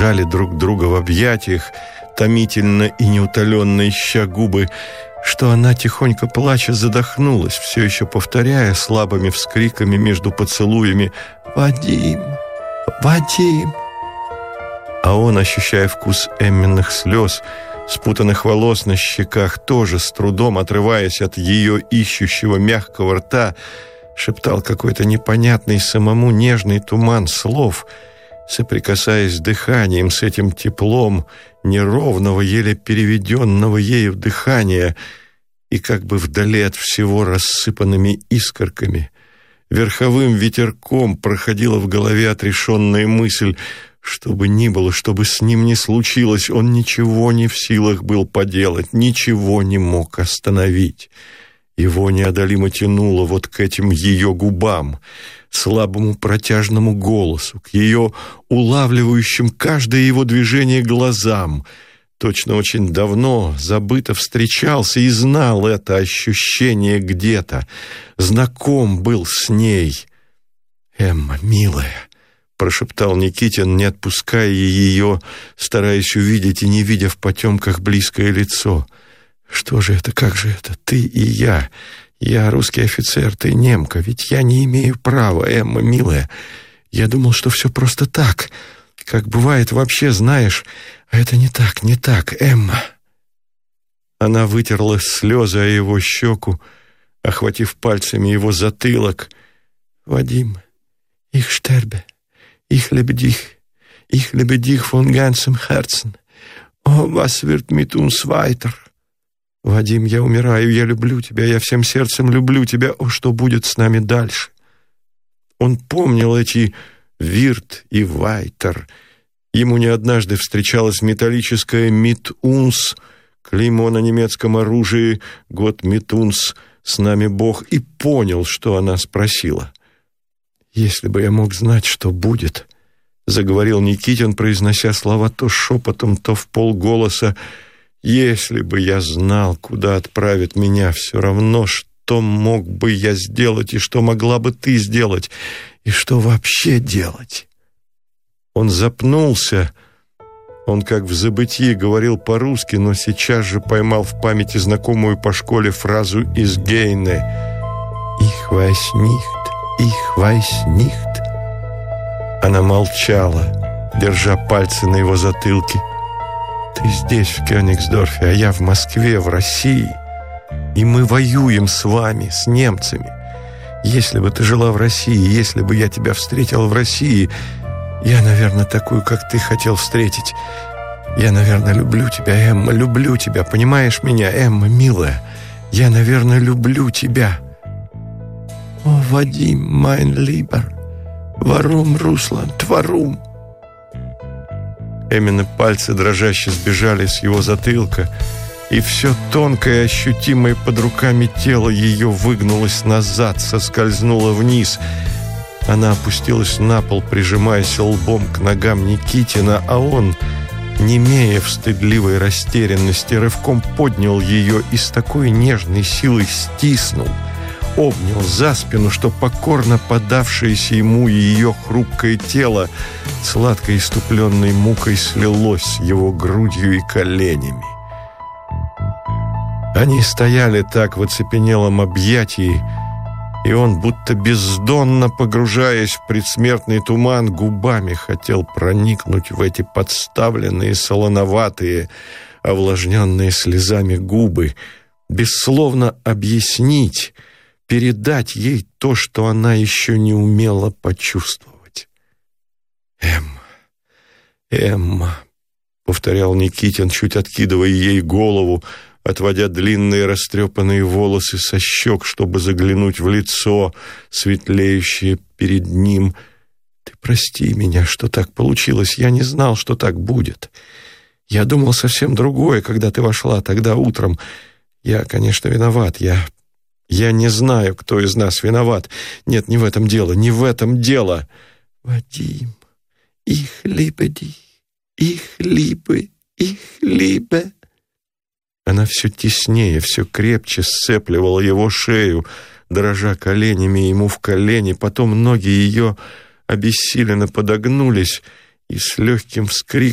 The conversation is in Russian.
сжали друг друга в объятиях, томительно и неутоленно ища губы, что она, тихонько плача, задохнулась, все еще повторяя слабыми вскриками между поцелуями «Вадим! Вадим!». А он, ощущая вкус Эмминых слез, спутанных волос на щеках, тоже с трудом отрываясь от ее ищущего мягкого рта, шептал какой-то непонятный самому нежный туман слов, соприкасаясь дыханием с этим теплом неровного, еле переведенного ею дыхания, и как бы вдали от всего рассыпанными искорками, верховым ветерком проходила в голове отрешенная мысль: что бы ни было, что бы с ним ни случилось, он ничего не в силах был поделать, ничего не мог остановить. Его неодолимо тянуло вот к этим ее губам, слабому протяжному голосу, к ее улавливающим каждое его движение глазам. Точно очень давно забыто встречался и знал это ощущение где-то, знаком был с ней. «Эмма, милая», — прошептал Никитин, не отпуская ее, стараясь увидеть и не видя в потемках близкое лицо. «Что же это, как же это? Ты и я. Я русский офицер, ты немка. Ведь я не имею права, Эмма, милая. Я думал, что все просто так, как бывает вообще, знаешь. А это не так, Эмма». Она вытерла слезы о его щеку, охватив пальцами его затылок. «Вадим, ich sterbe, ich liebe dich von ganzem Herzen. Oh, was wird mit uns weiter?» «Вадим, я умираю, я люблю тебя, я всем сердцем люблю тебя. О, что будет с нами дальше?» Он помнил эти «вирт» и «вайтер». Ему не однажды встречалось металлическое «mit uns», клеймо на немецком оружии, год «mit uns», «с нами Бог», и понял, что она спросила. «Если бы я мог знать, что будет», — заговорил Никитин, произнося слова то шепотом, то вполголоса, «если бы я знал, куда отправит меня, все равно, что мог бы я сделать, и что могла бы ты сделать, и что вообще делать». Он запнулся. Он, как в забытии, говорил по-русски, но сейчас же поймал в памяти знакомую по школе фразу из Гейне «Ich weiß nicht, ich weiß nicht». Она молчала, держа пальцы на его затылке. «Ты здесь, в Кёнигсдорфе, а я в Москве, в России. И мы воюем с вами, с немцами. Если бы ты жила в России, если бы я тебя встретил в России, я, наверное, такую, как ты, хотел встретить. Я, наверное, люблю тебя, Эмма, люблю тебя. Понимаешь меня, Эмма, милая? Я, наверное, люблю тебя». «О, Вадим, mein Lieber, warum, Russland, warum?» Эммины пальцы дрожаще сбежали с его затылка, и все тонкое, ощутимое под руками тело ее выгнулось назад, соскользнуло вниз. Она опустилась на пол, прижимаясь лбом к ногам Никитина, а он, немея в стыдливой растерянности, рывком поднял ее и с такой нежной силой стиснул, обнял за спину, что покорно подавшееся ему ее хрупкое тело сладкой иступленной мукой слилось с его грудью и коленями. Они стояли так в оцепенелом объятии, и он, будто бездонно погружаясь в предсмертный туман, губами хотел проникнуть в эти подставленные, солоноватые, овлажненные слезами губы, бессловно объяснить, передать ей то, что она еще не умела почувствовать. «Эмма, Эмма», — повторял Никитин, чуть откидывая ей голову, отводя длинные растрепанные волосы со щек, чтобы заглянуть в лицо, светлеющее перед ним. «Ты прости меня, что так получилось. Я не знал, что так будет. Я думал совсем другое, когда ты вошла тогда утром. Я, конечно, виноват. Я не знаю, кто из нас виноват. Нет, не в этом дело, не в этом дело». «Вадим, ich liebe dich, ich liebe». Она все теснее, все крепче сцепливала его шею, дрожа коленями ему в колени. Потом ноги ее обессиленно подогнулись, и с легким вскриком